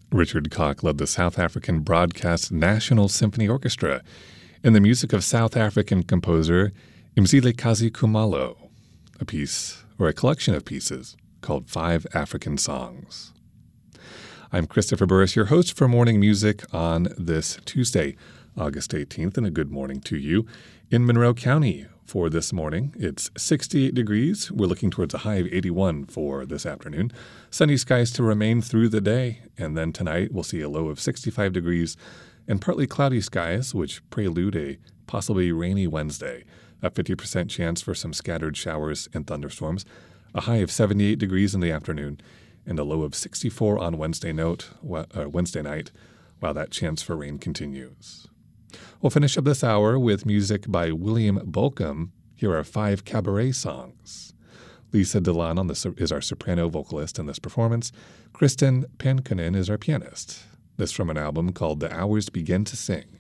Richard Koch led the South African Broadcast National Symphony Orchestra in the music of South African composer Mzilikazi Khumalo, a piece or a collection of pieces called Five African Songs. I'm Christopher Burris, your host for Morning Music on this Tuesday, August 18th, and a good morning to you. In Monroe County for this morning, it's 68 degrees. We're looking towards a high of 81 for this afternoon. Sunny skies to remain through the day, and then tonight we'll see a low of 65 degrees and partly cloudy skies, which prelude a possibly rainy Wednesday. A 50% chance for some scattered showers and thunderstorms. A high of 78 degrees in the afternoon, and a low of 64 on Wednesday night, while that chance for rain continues. We'll finish up this hour with music by William Bolcom. Here are 5 cabaret songs. Lisa Delan is our soprano vocalist in this performance. Kristen Pankkonen is our pianist. This from an album called The Hours Begin to Sing.